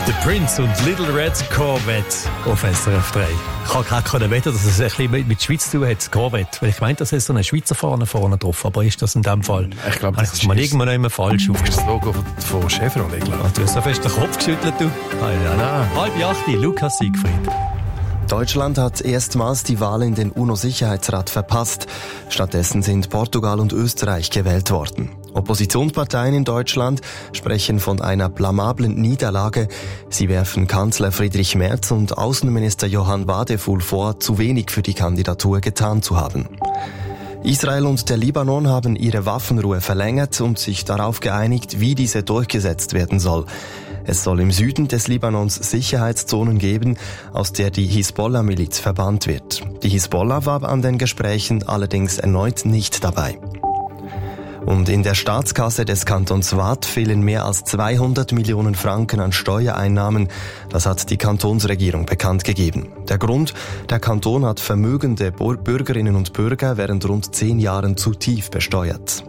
The Prince und Little Red Corvette auf SRF 3. Ich habe gerade wetten, dass es ein bisschen mit der Schweiz zu tun hat, Corvette. Weil ich meinte, das ist so eine Schweizer Fahne vorne drauf. Aber ist das in dem Fall? Ich glaube, das ist mal irgendwann noch immer falsch auf. Das ist das Logo von Chevrolet, glaube ich. Du hast so fest den Kopf geschüttelt, du. Ja. 7:30, Lukas Siegfried. Deutschland hat erstmals die Wahl in den UNO-Sicherheitsrat verpasst. Stattdessen sind Portugal und Österreich gewählt worden. Oppositionsparteien in Deutschland sprechen von einer blamablen Niederlage. Sie werfen Kanzler Friedrich Merz und Außenminister Johann Wadefuhl vor, zu wenig für die Kandidatur getan zu haben. Israel und der Libanon haben ihre Waffenruhe verlängert und sich darauf geeinigt, wie diese durchgesetzt werden soll. Es soll im Süden des Libanons Sicherheitszonen geben, aus der die Hisbollah-Miliz verbannt wird. Die Hisbollah war an den Gesprächen allerdings erneut nicht dabei. Und in der Staatskasse des Kantons Waadt fehlen mehr als 200 Millionen Franken an Steuereinnahmen. Das hat die Kantonsregierung bekannt gegeben. Der Grund: Der Kanton hat vermögende Bürgerinnen und Bürger während rund 10 Jahren zu tief besteuert.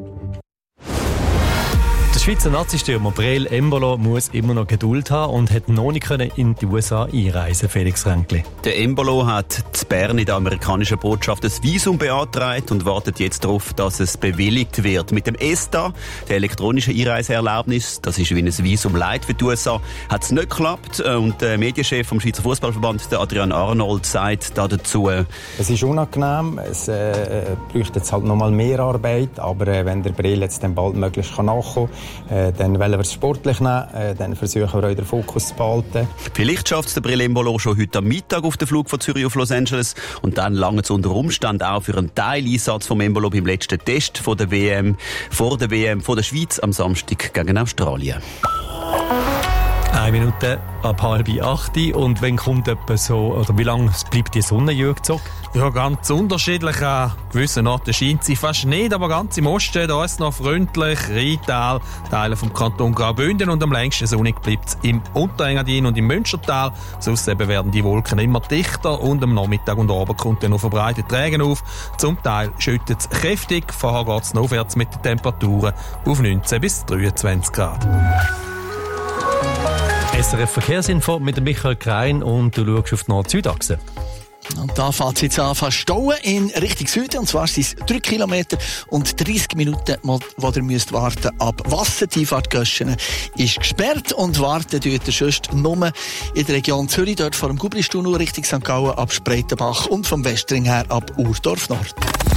Der Schweizer Nazi-Stürmer Breel Embolo muss immer noch Geduld haben und hat noch nicht in die USA einreisen, Felix Ränkli. Der Embolo hat zu Bern in der amerikanischen Botschaft ein Visum beantragt und wartet jetzt darauf, dass es bewilligt wird. Mit dem ESTA, der elektronischen Einreiseerlaubnis, das ist wie ein Visum Light für die USA, hat es nicht geklappt. Und der Medienchef vom Schweizer Fußballverband, der Adrian Arnold, sagt dazu: Es ist unangenehm, es bräuchte jetzt halt noch mal mehr Arbeit, aber wenn der Breel jetzt dann bald möglichst nachkommen kann, dann wollen wir es sportlich nehmen, dann versuchen wir auch den Fokus zu behalten. Vielleicht schafft es der Breel Embolo schon heute am Mittag auf den Flug von Zürich auf Los Angeles und dann lange es unter Umständen auch für einen Teileinsatz vom Embolo beim letzten Test von der WM, vor der WM von der Schweiz am Samstag gegen Australien. 1 Minute ab 7:30. Und wenn kommt etwa so, oder wie lange bleibt die Sonne, Jürg Zock? Ja, ganz unterschiedlich. An gewissen Orten scheint sie fast nicht, aber ganz im Osten, da ist es noch freundlich. Rheintal, Teile vom Kanton Graubünden und am längsten sonnig bleibt es im Unterengadin und im Münstertal. Sonst eben werden die Wolken immer dichter und am Nachmittag und Abend kommt dann noch verbreitet Regen auf. Zum Teil schüttet es kräftig, vorher geht es aufwärts mit den Temperaturen auf 19 bis 23 Grad. SRF Verkehrsinfo mit Michael Krein und du schaust auf die Nord-Süd-Achse. Und da fährt es jetzt an, fast stauen in Richtung Süden. Und zwar sind es 3 Kilometer und 30 Minuten, wo ihr müsst warten. Ab Wasser, die Einfahrt Göschen ist gesperrt und warten tut ihr sonst nur in der Region Zürich, dort vor dem Gubristunnel Richtung St. Gallen ab Spreitenbach und vom Westring her ab Urdorf Nord.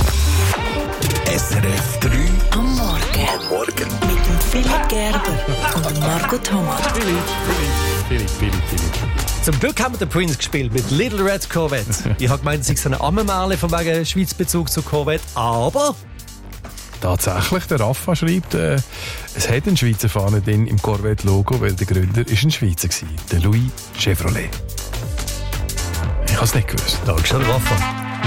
SRF 3 am Morgen. Mit dem Philipp Gerber und Margot Thomas. Philipp. Zum Glück haben wir den Prince gespielt mit Little Red Corvette. Ich habe gemeint, es ist eine Ammenmärle von wegen Schweiz-Bezug zu Corvette, aber... Tatsächlich, der Rafa schreibt, es hat eine Schweizer Fahne drin im Corvette-Logo, weil der Gründer ist ein Schweizer war, der Louis Chevrolet. Ich habe es nicht gewusst. Dankeschön, Rafa.